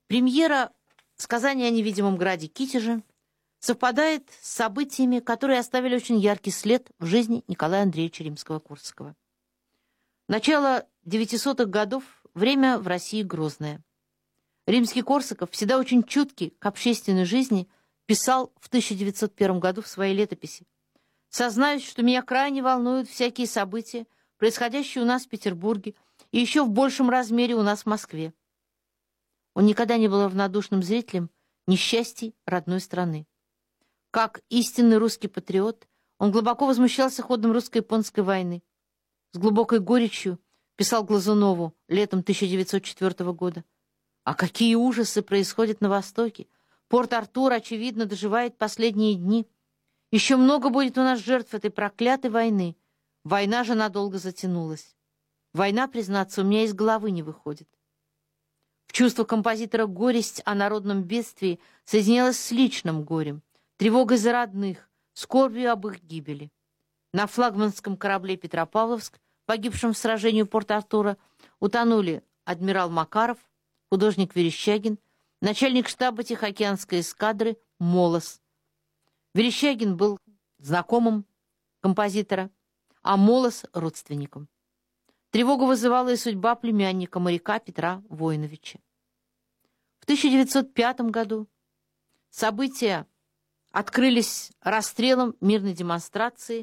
Премьера «Сказания о невидимом граде Китеже» совпадает с событиями, которые оставили очень яркий след в жизни Николая Андреевича Римского-Корсакова. Начало 900-х годов, время в России грозное. Римский-Корсаков, всегда очень чуткий к общественной жизни, писал в 1901 году в своей летописи: «Сознаюсь, что меня крайне волнуют всякие события, происходящие у нас в Петербурге и еще в большем размере у нас в Москве». Он никогда не был равнодушным зрителем несчастий родной страны. Как истинный русский патриот, он глубоко возмущался ходом русско-японской войны. С глубокой горечью писал Глазунову летом 1904 года: «А какие ужасы происходят на Востоке! Порт-Артур, очевидно, доживает последние дни. Еще много будет у нас жертв этой проклятой войны. Война же надолго затянулась. Война, признаться, у меня из головы не выходит». В чувство композитора горесть о народном бедствии соединялась с личным горем, тревогой за родных, скорбью об их гибели. На флагманском корабле «Петропавловск», погибшем в сражении у Порт-Артура, утонули адмирал Макаров, художник Верещагин, начальник штаба Тихоокеанской эскадры Молос. Верещагин был знакомым композитора, а Молос — родственником. Тревогу вызывала и судьба племянника моряка Петра Воиновича. В 1905 году события открылись расстрелом мирной демонстрации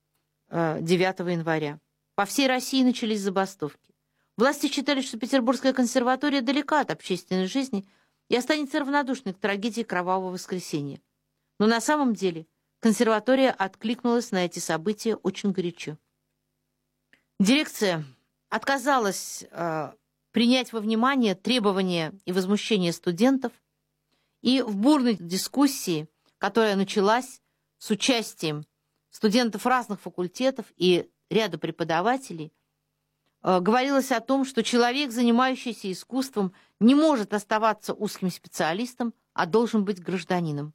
9 января. По всей России начались забастовки. Власти считали, что Петербургская консерватория далека от общественной жизни и останется равнодушной к трагедии Кровавого воскресенья. Но на самом деле консерватория откликнулась на эти события очень горячо. Дирекция отказалась принять во внимание требования и возмущения студентов, и в бурной дискуссии, которая началась с участием студентов разных факультетов и ряда преподавателей, говорилось о том, что человек, занимающийся искусством, не может оставаться узким специалистом, а должен быть гражданином.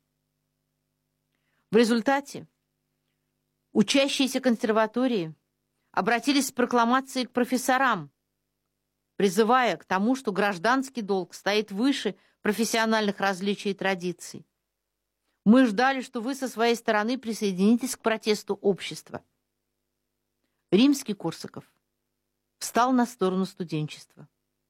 В результате учащиеся консерватории обратились с прокламацией к профессорам, призывая к тому, что гражданский долг стоит выше профессиональных различий и традиций. Мы ждали, что вы со своей стороны присоединитесь к протесту общества. Римский-Корсаков встал на сторону студенчества.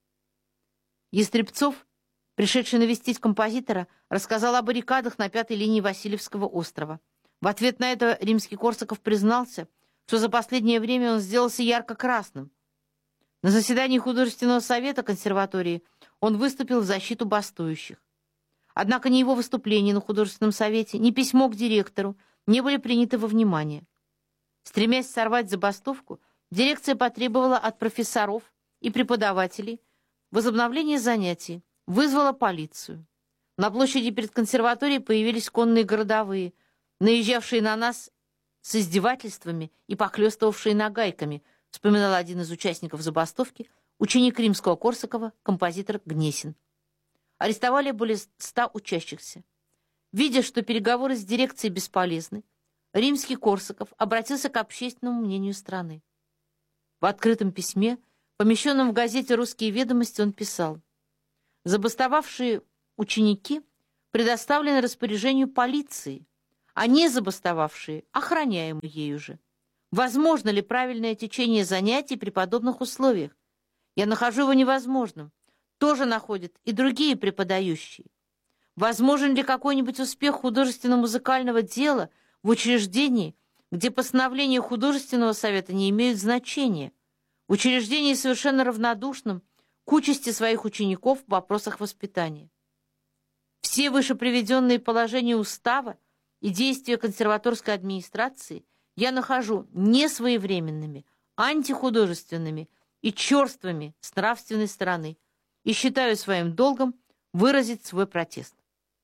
Ястребцов, пришедший навестить композитора, рассказал о баррикадах на 5-й линии Васильевского острова. В ответ на это Римский-Корсаков признался, что за последнее время он сделался ярко-красным. На заседании художественного совета консерватории он выступил в защиту бастующих. Однако ни его выступление на художественном совете, ни письмо к директору не были приняты во внимание. Стремясь сорвать забастовку, дирекция потребовала от профессоров и преподавателей возобновления занятий, вызвала полицию. На площади перед консерваторией появились конные городовые, наезжавшие на нас с издевательствами и похлестывавшие нагайками, вспоминал один из участников забастовки, ученик Римского-Корсакова, композитор Гнесин. Арестовали более 100 учащихся. Видя, что переговоры с дирекцией бесполезны, Римский-Корсаков обратился к общественному мнению страны. В открытом письме, помещенном в газете «Русские ведомости», он писал: «Забастовавшие ученики предоставлены распоряжению полиции, а не забастовавшие охраняемы ею же. Возможно ли правильное течение занятий при подобных условиях? Я нахожу его невозможным. Тоже находят и другие преподающие. Возможен ли какой-нибудь успех художественно-музыкального дела в учреждении, где постановления художественного совета не имеют значения, в учреждении совершенно равнодушном к участи своих учеников в вопросах воспитания? Все вышеприведенные положения устава и действия консерваторской администрации я нахожу несвоевременными, антихудожественными и черствыми с нравственной стороны и считаю своим долгом выразить свой протест».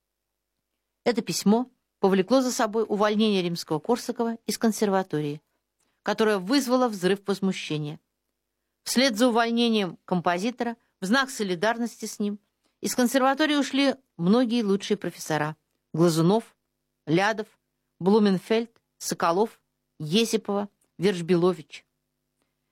Это письмо повлекло за собой увольнение Римского-Корсакова из консерватории, которое вызвало взрыв возмущения. Вслед за увольнением композитора, в знак солидарности с ним, из консерватории ушли многие лучшие профессора: Глазунов, Лядов, Блуменфельд, Соколов, Есипова, Вершбилович.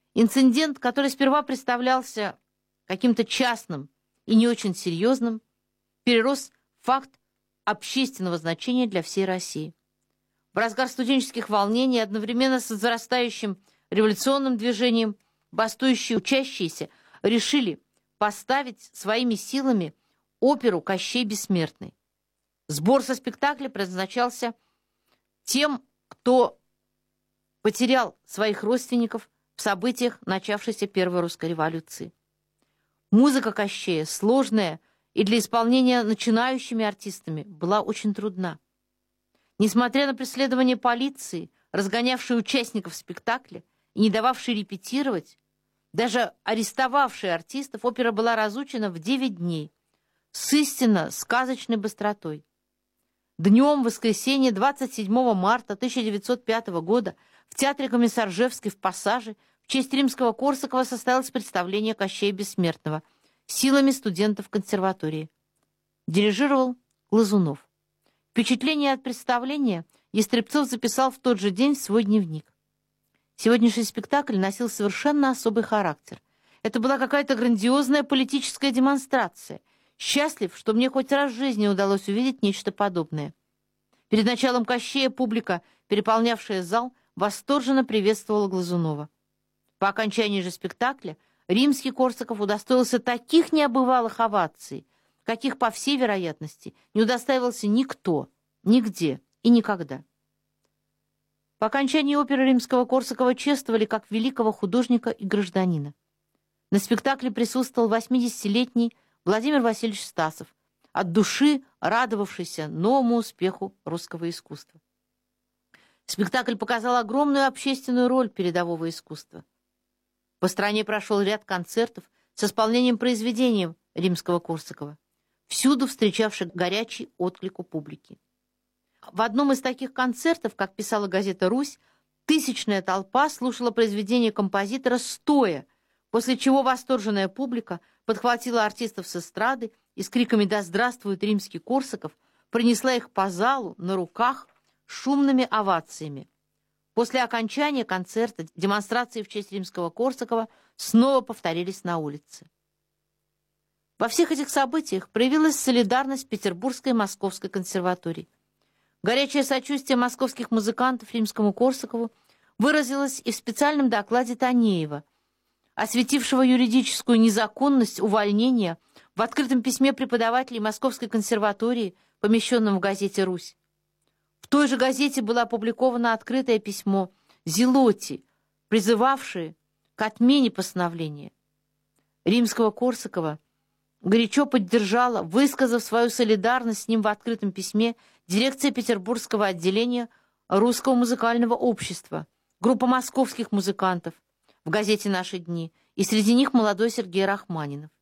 Инцидент, который сперва представлялся каким-то частным и не очень серьезным, перерос в факт общественного значения для всей России. В разгар студенческих волнений, одновременно с возрастающим революционным движением, бастующие учащиеся решили поставить своими силами оперу «Кощей Бессмертный». Сбор со спектакля предназначался тем, кто потерял своих родственников в событиях начавшейся Первой русской революции. Музыка Кощея, сложная и для исполнения начинающими артистами, была очень трудна. Несмотря на преследование полиции, разгонявшей участников спектакля и не дававшей репетировать, даже арестовавшей артистов, опера была разучена в 9 дней с истинно сказочной быстротой. Днем, в воскресенье, 27 марта 1905 года, в театре Комиссаржевской в Пассаже в честь Римского-Корсакова состоялось представление Кощея Бессмертного силами студентов консерватории. Дирижировал Глазунов. Впечатление от представления Ястребцов записал в тот же день в свой дневник. Сегодняшний спектакль носил совершенно особый характер. Это была какая-то грандиозная политическая демонстрация. Счастлив, что мне хоть раз в жизни удалось увидеть нечто подобное. Перед началом Кощея публика, переполнявшая зал, восторженно приветствовала Глазунова. По окончании же спектакля Римский-Корсаков удостоился таких небывалых оваций, каких, по всей вероятности, не удостаивался никто, нигде и никогда. По окончании оперы Римского-Корсакова чествовали как великого художника и гражданина. На спектакле присутствовал 80-летний Владимир Васильевич Стасов, от души радовавшийся новому успеху русского искусства. Спектакль показал огромную общественную роль передового искусства. По стране прошел ряд концертов с исполнением произведений Римского-Корсакова, всюду встречавших горячий отклик у публики. В одном из таких концертов, как писала газета «Русь», тысячная толпа слушала произведение композитора стоя, после чего восторженная публика подхватила артистов с эстрады и с криками «Да здравствует Римский-Корсаков!» пронесла их по залу на руках шумными овациями. После окончания концерта демонстрации в честь Римского-Корсакова снова повторились на улице. Во всех этих событиях проявилась солидарность Петербургской и Московской консерваторий. Горячее сочувствие московских музыкантов Римскому-Корсакову выразилось и в специальном докладе Танеева, осветившего юридическую незаконность увольнения в открытом письме преподавателей Московской консерватории, помещенном в газете «Русь». В той же газете было опубликовано открытое письмо Зелотти, призывавшее к отмене постановления. Римского-Корсакова горячо поддержала, высказав свою солидарность с ним в открытом письме, дирекция Петербургского отделения Русского музыкального общества, группа московских музыкантов в газете «Наши дни», и среди них молодой Сергей Рахманинов.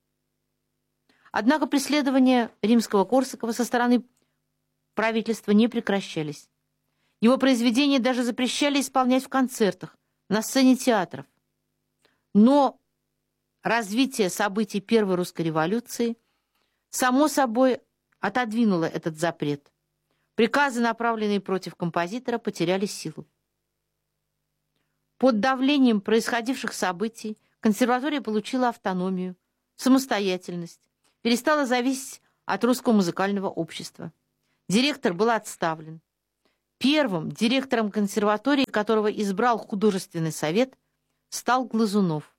Однако преследования Римского-Корсакова со стороны правительства не прекращались. Его произведения даже запрещали исполнять в концертах, на сцене театров. Но развитие событий Первой русской революции само собой отодвинуло этот запрет. Приказы, направленные против композитора, потеряли силу. Под давлением происходивших событий консерватория получила автономию, самостоятельность, перестала зависеть от Русского музыкального общества. Директор был отставлен. Первым директором консерватории, которого избрал художественный совет, стал Глазунов.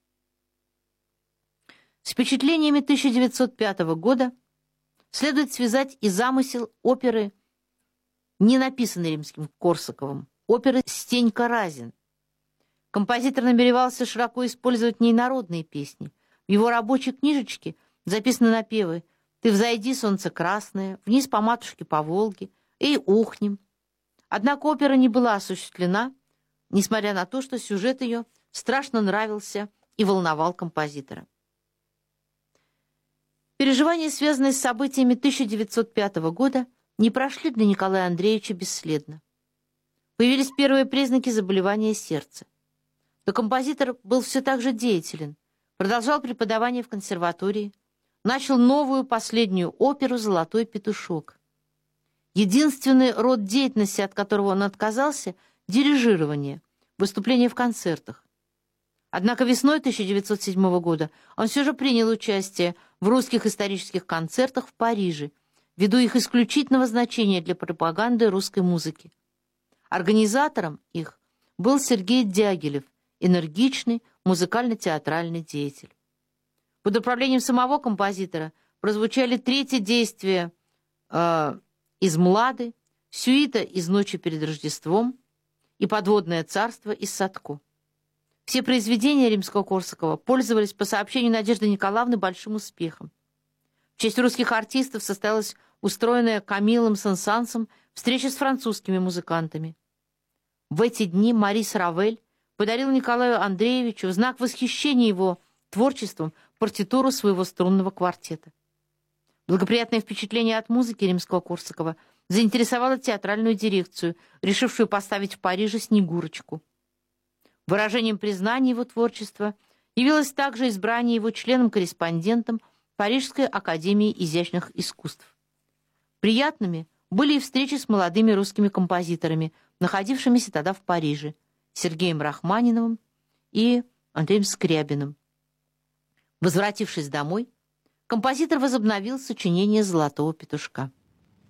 С впечатлениями 1905 года следует связать и замысел оперы, не написанной Римским-Корсаковым, оперы «Стенька Разин». Композитор намеревался широко использовать в ней народные песни. В его рабочей книжечке записаны напевы «Ты взойди, солнце красное», «Вниз по матушке по Волге», «Эй, ухнем». Однако опера не была осуществлена, несмотря на то, что сюжет ее страшно нравился и волновал композитора. Переживания, связанные с событиями 1905 года, не прошли для Николая Андреевича бесследно. Появились первые признаки заболевания сердца. Но композитор был все так же деятелен, продолжал преподавание в консерватории, начал новую последнюю оперу «Золотой петушок». Единственный род деятельности, от которого он отказался — дирижирование, выступления в концертах. Однако весной 1907 года он все же принял участие в русских исторических концертах в Париже, ввиду их исключительного значения для пропаганды русской музыки. Организатором их был Сергей Дягилев, энергичный музыкально-театральный деятель. Под управлением самого композитора прозвучали третье действие из «Млады», сюита из «Ночи перед Рождеством» и «Подводное царство» из «Садко». Все произведения Римского-Корсакова пользовались, по сообщению Надежды Николаевны, большим успехом. В честь русских артистов состоялась устроенная Камилом Сен-Сансом встреча с французскими музыкантами. В эти дни Марис Равель подарил Николаю Андреевичу в знак восхищения его творчеством партитуру своего струнного квартета. Благоприятное впечатление от музыки Римского-Корсакова заинтересовало театральную дирекцию, решившую поставить в Париже «Снегурочку». Выражением признания его творчества явилось также избрание его членом-корреспондентом Парижской академии изящных искусств. Приятными были и встречи с молодыми русскими композиторами, находившимися тогда в Париже, Сергеем Рахманиновым и Андреем Скрябиным. Возвратившись домой, композитор возобновил сочинение «Золотого петушка».